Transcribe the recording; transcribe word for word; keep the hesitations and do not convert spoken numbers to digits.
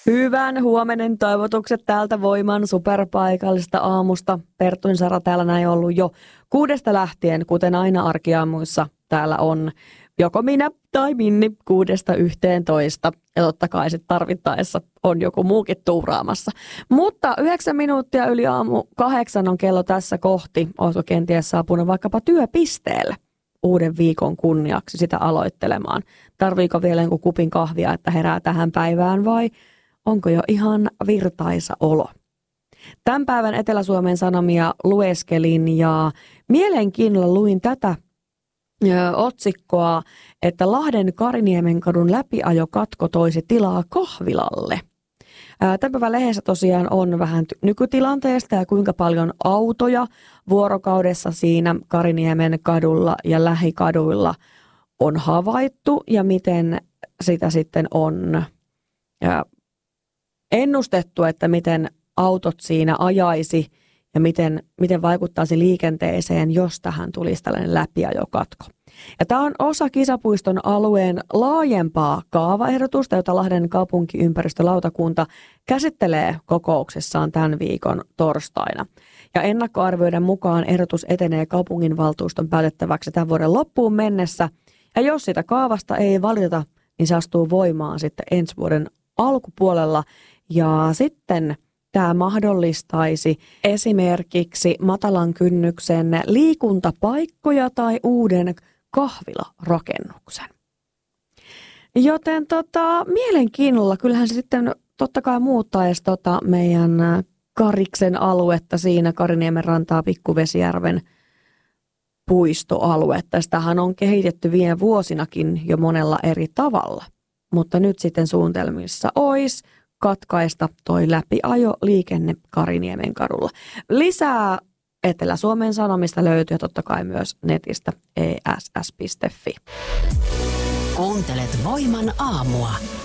Hyvän huomenen toivotukset täältä Voiman superpaikallisesta aamusta. Perttuin Sara täällä näin ollut jo kuudesta lähtien, kuten aina arkiaamuissa täällä on joko minä tai Minni kuudesta yhteentoista. Ja totta kai sitten tarvittaessa on joku muukin tuuraamassa. Mutta yhdeksän minuuttia yli aamu kahdeksan on kello tässä kohti. Oletko kenties saapunut vaikkapa työpisteelle uuden viikon kunniaksi sitä aloittelemaan? Tarviiko vielä jonkun kupin kahvia, että herää tähän päivään vai onko jo ihan virtaisa olo? Tämän päivän Etelä-Suomen Sanomia lueskelin ja mielenkiinnolla luin tätä ö, otsikkoa, että Lahden Kariniemenkadun läpiajokatko toisi tilaa kahvilalle. Tämän päivän lehdessä tosiaan on vähän nykytilanteesta ja kuinka paljon autoja vuorokaudessa siinä Kariniemen kadulla ja lähikaduilla on havaittu ja miten sitä sitten on ja ennustettu, että miten autot siinä ajaisi ja miten, miten vaikuttaisi liikenteeseen, jos tähän tulisi tällainen läpiajokatko. Ja tämä on osa Kisapuiston alueen laajempaa kaavaehdotusta, jota Lahden kaupunkiympäristölautakunta käsittelee kokouksessaan tämän viikon torstaina. Ja ennakkoarvioiden mukaan ehdotus etenee kaupunginvaltuuston päätettäväksi tämän vuoden loppuun mennessä. Ja jos sitä kaavasta ei valiteta, niin se astuu voimaan sitten ensi vuoden alkupuolella. Ja sitten tämä mahdollistaisi esimerkiksi matalan kynnyksen liikuntapaikkoja tai uuden kahvilarakennuksen. Joten tota, mielenkiinnolla kyllähän se sitten totta kai muuttaisi tota meidän Kariksen aluetta siinä Kariniemen rantaa Pikkuvesijärven puistoaluetta. Sitähän on kehitetty viime vuosinakin jo monella eri tavalla, mutta nyt sitten suunnitelmissa olisi katkaista toi läpiajo liikenne Kariniemen kadulla. Lisää Etelä-Suomen Sanomista löytyy totta kai myös netistä e s s piste f i. Kuuntelet Voiman aamua.